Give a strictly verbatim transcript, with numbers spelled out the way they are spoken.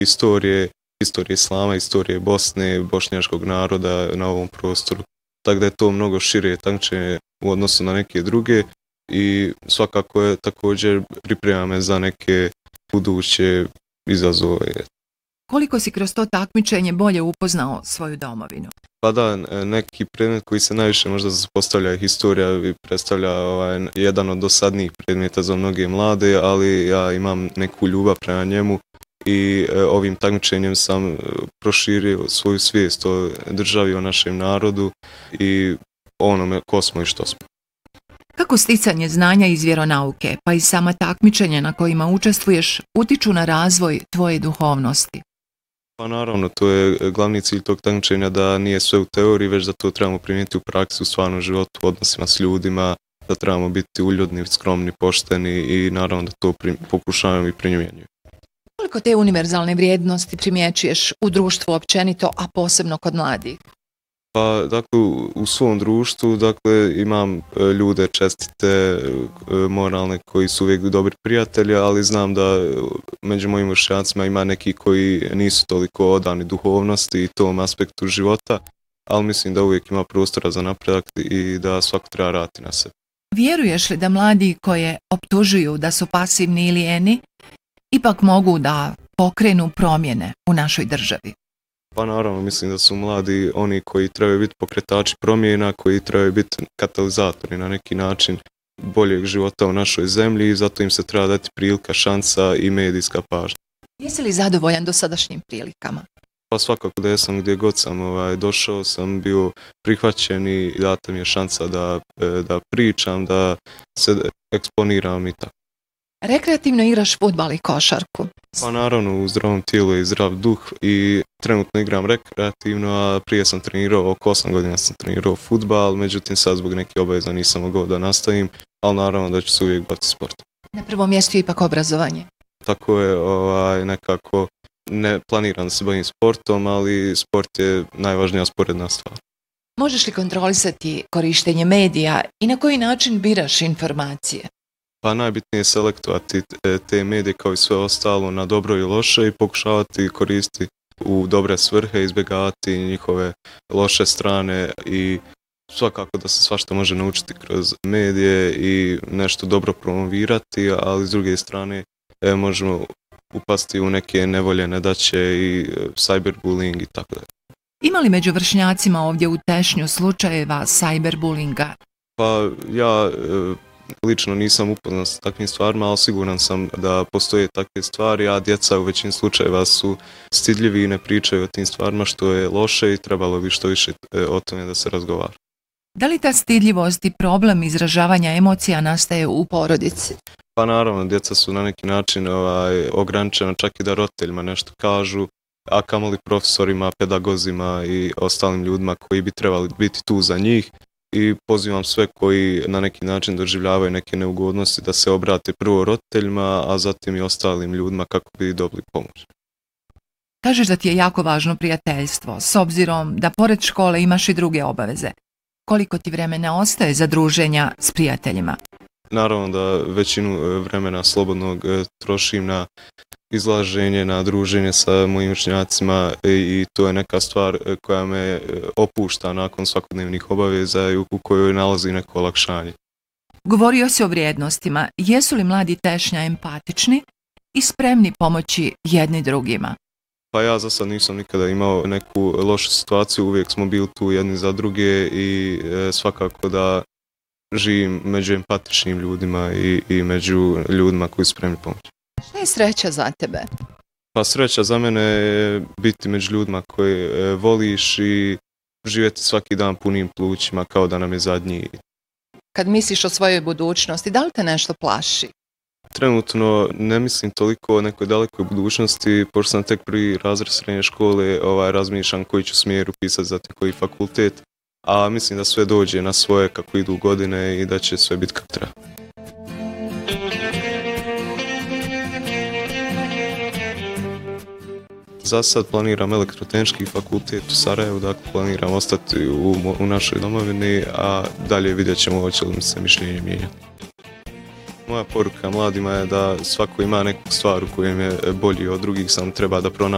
istorije, istorije islama, istorije Bosne, bošnjačkog naroda na ovom prostoru. Tako da je to mnogo šire takmičenje u odnosu na neke druge i svakako je također priprema me za neke buduće izazove. Koliko si kroz to takmičenje bolje upoznao svoju domovinu? Pa da, neki predmet koji se najviše možda zapostavlja je historija i predstavlja ovaj, jedan od dosadnijih predmeta za mnoge mlade, ali ja imam neku ljubav prema njemu i e, ovim takmičenjem sam proširio svoju svijest o državi, o našem narodu i onome ko smo i što smo. Kako sticanje znanja iz vjeronauke, pa i sama takmičenja na kojima učestvuješ, utiču na razvoj tvoje duhovnosti? Pa naravno, to je glavni cilj tog takmičenja da nije sve u teoriji, već da to trebamo primijeniti u praksi, u stvarnom životu, u odnosima s ljudima, da trebamo biti uljudni, skromni, pošteni i naravno da to prim, pokušavamo i primjenjujemo. Koliko te univerzalne vrijednosti primjećuješ u društvu općenito, a posebno kod mladih? Pa, dakle, u svom društvu, dakle, imam ljude čestite, moralne, koji su uvijek dobri prijatelji, ali znam da među mojim vršnjacima ima neki koji nisu toliko odani duhovnosti i tom aspektu života, ali mislim da uvijek ima prostora za napredak i da svako treba raditi na sebi. Vjeruješ li da mladi koje optužuju da su pasivni ili lijeni, ipak mogu da pokrenu promjene u našoj državi? Pa naravno, mislim da su mladi oni koji trebaju biti pokretači promjena, koji trebaju biti katalizatori na neki način boljeg života u našoj zemlji i zato im se treba dati prilika, šansa i medijska pažnja. Jesi li zadovoljan dosadašnjim prilikama? Pa svakako da jesam, gdje god sam ovaj, došao, sam bio prihvaćen i data mi je šansa da, da pričam, da se eksponiram i tako. Rekreativno igraš fudbal i košarku? Pa naravno, u zdravom tijelu je zdrav duh i trenutno igram rekreativno, a prije sam trenirao, oko osam godina sam trenirao fudbal, međutim sad zbog neke obaveza nisam mogao da nastavim, ali naravno da ću se uvijek baviti sportom. Na prvom mjestu je ipak obrazovanje? Tako je, ovaj, nekako ne planiram da se bavim sportom, ali sport je najvažnija sporedna stvar. Možeš li kontrolisati korištenje medija i na koji način biraš informacije? Pa najbitnije je selektovati te medije kao i sve ostalo na dobro i loše i pokušavati koristiti u dobre svrhe, izbjegavati njihove loše strane i svakako da se svašta može naučiti kroz medije i nešto dobro promovirati, ali s druge strane e, možemo upasti u neke nevoljene daće i cyberbullying i tako da. Ima li među vršnjacima ovdje u Tešnju slučajeva cyberbullinga? Pa ja e, lično nisam upoznat s takvim stvarima, ali siguran sam da postoje takve stvari, a djeca u većini slučajeva su stidljivi i ne pričaju o tim stvarima, što je loše i trebalo bi što više o tome da se razgovara. Da li ta stidljivost i problem izražavanja emocija nastaje u porodici? Pa naravno, djeca su na neki način ovaj, ograničena čak i da roditeljima nešto kažu, a kamoli profesorima, pedagozima i ostalim ljudima koji bi trebali biti tu za njih. I pozivam sve koji na neki način doživljavaju neke neugodnosti da se obrate prvo roditeljima, a zatim i ostalim ljudima kako bi dobili pomoć. Kažeš da ti je jako važno prijateljstvo, s obzirom da pored škole imaš i druge obaveze. Koliko ti vremena ostaje za druženja s prijateljima? Naravno da većinu vremena slobodnog trošim na izlaženje, na druženje sa mojim vršnjacima i to je neka stvar koja me opušta nakon svakodnevnih obaveza i u kojoj nalazi neko olakšanje. Govorio si o vrijednostima. Jesu li mladi Tešnja empatični i spremni pomoći jedni drugima? Pa ja za sad nisam nikada imao neku lošu situaciju, uvijek smo bili tu jedni za druge i svakako da živim među empatičnim ljudima i, i među ljudima koji su spremni pomoći. Šta je sreća za tebe? Pa sreća za mene je biti među ljudima koje voliš i živjeti svaki dan punim plućima kao da nam je zadnji. Kad misliš o svojoj budućnosti, da li te nešto plaši? Trenutno ne mislim toliko o nekoj dalekoj budućnosti, pošto sam tek prvi razred srednje škole, ovaj, razmišljam koji ću smjer upisati za koji fakultet, a mislim da sve dođe na svoje kako idu godine i da će sve biti kako treba. Za sad planiram elektrotehnički fakultet u Sarajevu, dakle planiram ostati u, u našoj domovini, a dalje vidjet ćemo hoće li mi se mišljenje mijenjati. Moja poruka mladima je da svako ima neku stvar u kojem je bolji od drugih, samo treba da pronađe